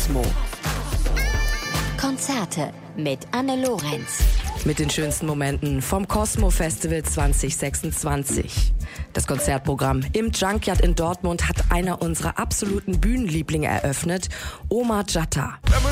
Cosmo. Konzerte mit Anne Lorenz. Mit den schönsten Momenten vom Cosmo Festival 2026. Das Konzertprogramm im Junkyard in Dortmund hat einer unserer absoluten Bühnenlieblinge eröffnet, Omar Jatta.